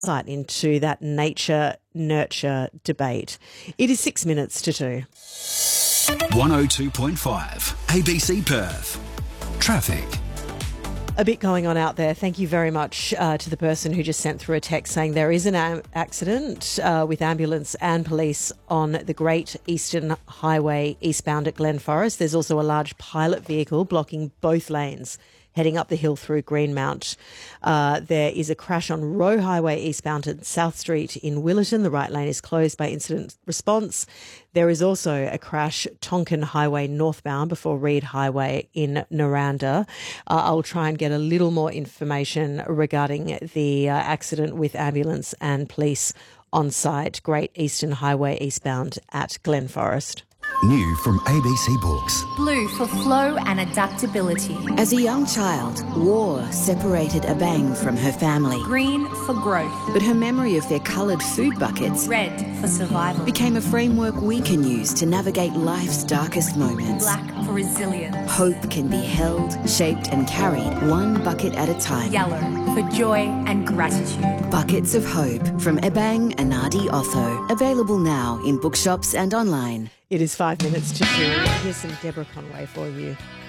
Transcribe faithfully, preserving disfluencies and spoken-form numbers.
insight into that nature-nurture debate. It is six minutes to two. one oh two point five A B C Perth. Traffic. A bit going on out there. Thank you very much uh, to the person who just sent through a text saying there is an am- accident uh, with ambulance and police on the Great Eastern Highway eastbound at Glen Forest. There's also a large pilot vehicle blocking both lanes heading up the hill through Greenmount. Uh, there is a crash on Roe Highway eastbound at South Street in Willerton. The right lane is closed by incident response. There is also a crash Tonkin Highway northbound before Reed Highway in Naranda. Uh, I'll try and get a little more information regarding the uh, accident with ambulance and police on site. Great Eastern Highway eastbound at Glen Forest. New from A B C Books. Blue for flow and adaptability. As a young child, war separated Abang from her family. Green for growth. But her memory of their coloured food buckets, red for survival, became a framework we can use to navigate life's darkest moments. Black for resilience. Hope can be held, shaped and carried one bucket at a time. Yellow for joy and gratitude. Buckets of Hope from Ebang Anadi Otho. Available now in bookshops and online. It is five minutes to two. Here's some Deborah Conway for you.